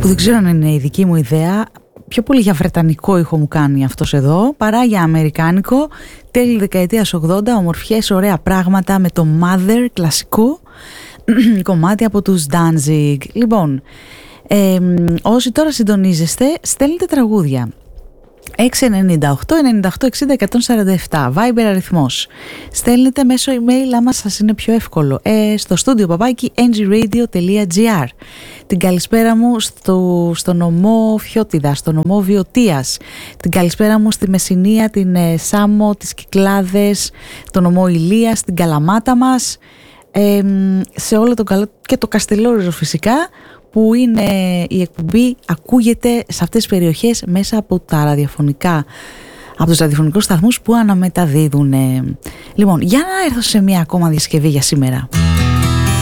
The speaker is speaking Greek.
που δεν ξέρω αν είναι η δική μου ιδέα, πιο πολύ για βρετανικό ήχο μου κάνει αυτός εδώ παρά για αμερικάνικο. Τέλη δεκαετίας 80, ομορφιές, ωραία πράγματα με το Mother, κλασικό κομμάτι από τους Danzig. Λοιπόν, όσοι τώρα συντονίζεστε, στέλνετε τραγούδια 698 98 60 147, Viber αριθμός. Στέλνετε μέσω email άμα σας είναι πιο εύκολο, στο studio ngradio.gr. Την καλησπέρα μου στο νομό Φιώτιδα, στο νομό Βιωτίας. Την καλησπέρα μου στη Μεσσηνία, την Σάμο, τις Κυκλάδες, το νομό Ηλίας, την Καλαμάτα μας, σε όλο το καλό και το Καστελόριζο φυσικά, που είναι η εκπομπή, ακούγεται σε αυτές τις περιοχές μέσα από τα ραδιοφωνικά, από τους ραδιοφωνικούς σταθμούς που αναμεταδίδουν. Λοιπόν, για να έρθω σε μια ακόμα διασκευή για σήμερα.